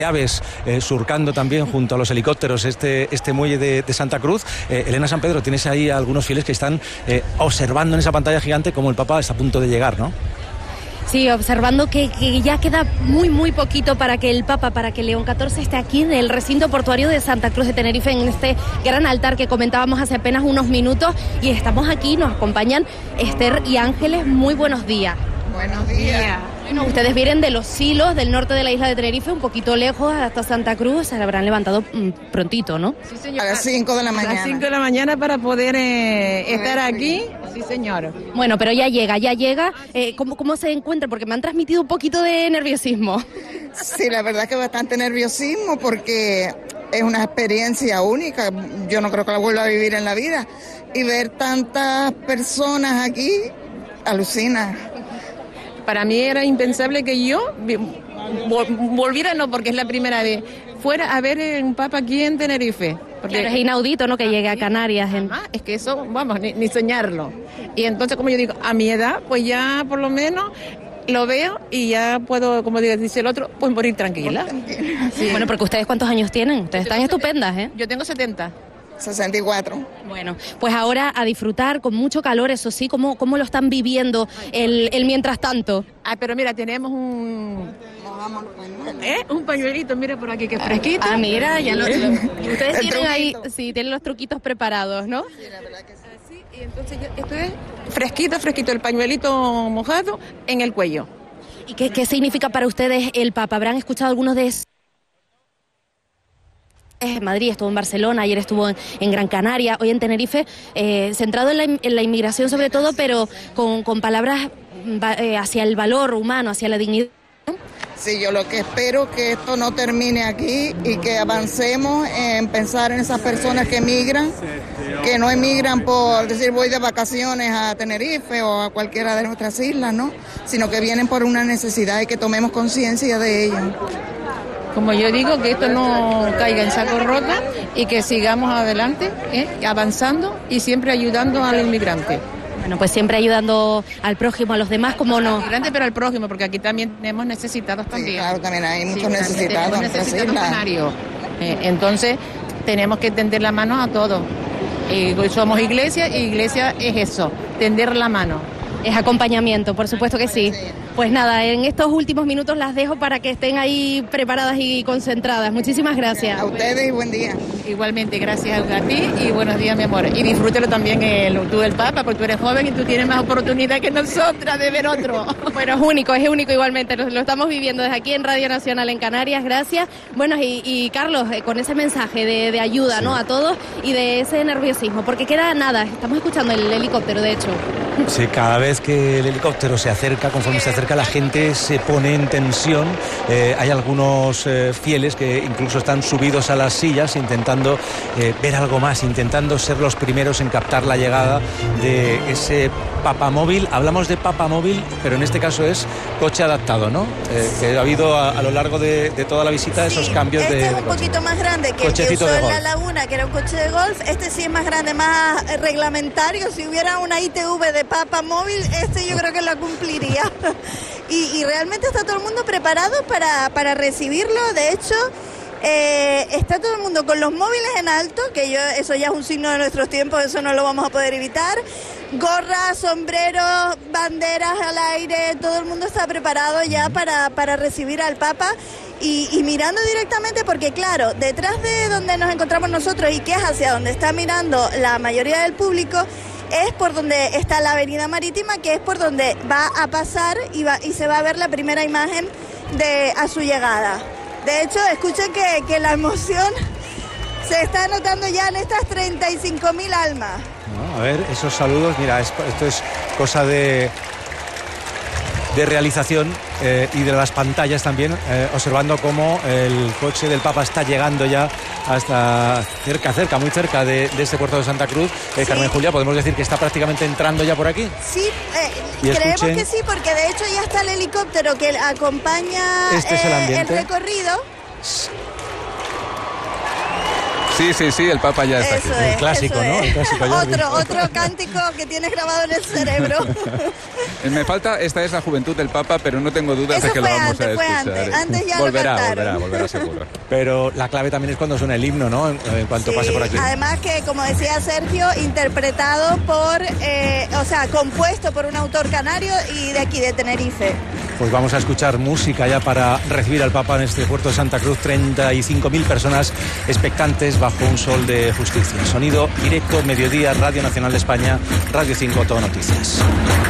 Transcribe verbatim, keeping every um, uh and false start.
aves eh, surcando también junto a los helicópteros este, este muelle de, de Santa Cruz. Eh, Elena San Pedro, tienes ahí a algunos fieles que están eh, observando en esa pantalla gigante cómo el Papa está a punto de llegar, ¿no? Sí, observando que, que ya queda muy, muy poquito para que el Papa, para que León catorce esté aquí en el recinto portuario de Santa Cruz de Tenerife, en este gran altar que comentábamos hace apenas unos minutos. Y estamos aquí, nos acompañan Esther y Ángeles. Muy buenos días. Buenos días. Bueno, ustedes vienen de Los Silos, del norte de la isla de Tenerife, un poquito lejos, hasta Santa Cruz. Se habrán levantado mmm, prontito, ¿no? Sí, señor. A las cinco de la mañana. A las cinco de la mañana para poder eh, estar aquí. Sí, señor. Bueno, pero ya llega, ya llega. Eh, ¿cómo, ¿Cómo se encuentra? Porque me han transmitido un poquito de nerviosismo. Sí, la verdad que bastante nerviosismo porque es una experiencia única. Yo no creo que la vuelva a vivir en la vida. Y ver tantas personas aquí, alucina. Para mí era impensable que yo volviera, no, porque es la primera vez, fuera a ver un Papa aquí en Tenerife. Porque claro, es inaudito, ¿no?, que llegue a Canarias. En... Ah, es que eso, vamos, ni, ni soñarlo. Y entonces, como yo digo, a mi edad, pues ya por lo menos lo veo y ya puedo, como dice el otro, pues morir tranquila. Sí. Bueno, porque ustedes, ¿cuántos años tienen? Ustedes están estupendas, ¿eh? Yo tengo setenta. sesenta y cuatro. Bueno, pues ahora a disfrutar con mucho calor, eso sí. ¿Cómo, cómo lo están viviendo el, el mientras tanto? Ah, pero mira, tenemos un... ¿Eh? Un pañuelito, mira por aquí que es fresquito. Ah, mira, ya lo... lo ustedes tienen ahí, sí, tienen los truquitos preparados, ¿no? Sí, la verdad que sí. Así, y entonces yo, esto es fresquito, fresquito, el pañuelito mojado en el cuello. ¿Y qué, qué significa para ustedes el Papa? ¿Habrán escuchado algunos de esos? En Madrid, estuvo en Barcelona, ayer estuvo en, en Gran Canaria, hoy en Tenerife, eh, centrado en la, en la inmigración sobre todo, pero con, con palabras eh, hacia el valor humano, hacia la dignidad. Sí, yo lo que espero es que esto no termine aquí y que avancemos en pensar en esas personas que emigran, que no emigran por decir voy de vacaciones a Tenerife o a cualquiera de nuestras islas, ¿no? Sino que vienen por una necesidad y que tomemos conciencia de ello. Como yo digo, que esto no caiga en saco rota y que sigamos adelante, ¿eh? avanzando y siempre ayudando al inmigrante. Bueno, pues siempre ayudando al prójimo, a los demás, como no. Al inmigrante, pero al prójimo, porque aquí también tenemos necesitados también. Sí, claro, también hay muchos sí, necesitados. Tenemos necesitados canarios. Eh, entonces, tenemos que tender la mano a todos. Eh, somos iglesia y iglesia es eso, tender la mano. Es acompañamiento, por supuesto que sí. Pues nada, en estos últimos minutos las dejo para que estén ahí preparadas y concentradas. Muchísimas gracias. A ustedes y buen día. Igualmente, gracias a ti y buenos días, mi amor. Y disfrútelo también el, tú del Papa, porque tú eres joven y tú tienes más oportunidad que nosotras de ver otro. Bueno, es único, es único igualmente. Lo, lo estamos viviendo desde aquí en Radio Nacional en Canarias. Gracias. Bueno, y, y Carlos, eh, con ese mensaje de, de ayuda, sí, ¿no?, a todos y de ese nerviosismo, porque queda nada. Estamos escuchando el helicóptero, de hecho. Sí, cada vez que el helicóptero se acerca, conforme se acerca, la gente se pone en tensión. Eh, hay algunos eh, fieles que incluso están subidos a las sillas intentando eh, ver algo más, intentando ser los primeros en captar la llegada de ese papamóvil. Hablamos de papamóvil, pero en este caso es coche adaptado, ¿no? Eh, que ha habido a, a lo largo de, de toda la visita, sí, esos cambios este de, es de un coche. Poquito más grande que el que usó en La Laguna, que era un coche de golf. Este sí es más grande, más reglamentario. Si hubiera una I T V de papamóvil, este yo creo que la cumpliría. y, y realmente está todo el mundo preparado para, para recibirlo. De hecho, eh, está todo el mundo con los móviles en alto, que yo eso ya es un signo de nuestros tiempos, eso no lo vamos a poder evitar. Gorras, sombreros, banderas al aire, todo el mundo está preparado ya para, para recibir al Papa. Y, y mirando directamente, porque claro, detrás de donde nos encontramos nosotros y que es hacia donde está mirando la mayoría del público, es por donde está la avenida marítima, que es por donde va a pasar y, va, y se va a ver la primera imagen de a su llegada. De hecho, escuchen que, que la emoción se está notando ya en estas treinta y cinco mil almas. No, a ver, esos saludos, mira, es, esto es cosa de... de realización eh, y de las pantallas también, eh, observando cómo el coche del Papa está llegando ya hasta cerca, cerca, muy cerca de, de este puerto de Santa Cruz. Eh, sí. Carmen Julia, ¿podemos decir que está prácticamente entrando ya por aquí? Sí, eh, creemos escuchen... que sí, porque de hecho ya está el helicóptero que acompaña este es el, eh, el recorrido. Sí, Sí, sí, sí, el Papa ya está eso aquí. Es, el clásico, eso ¿no? Es. El clásico, otro, otro cántico que tienes grabado en el cerebro. Me falta, esta es la juventud del Papa, pero no tengo dudas Eso de que fue lo vamos antes, a fue escuchar. antes. Antes ya volverá, lo cantaron. volverá, volverá seguro. Pero la clave también es cuando suena el himno, ¿no? En, en cuanto Sí, pase por aquí. además que, como decía Sergio, interpretado por, eh, o sea, compuesto por un autor canario y de aquí, de Tenerife. Pues vamos a escuchar música ya para recibir al Papa en este puerto de Santa Cruz. treinta y cinco mil personas expectantes bajo un sol de justicia. Sonido directo, mediodía, Radio Nacional de España, Radio cinco, Todo Noticias.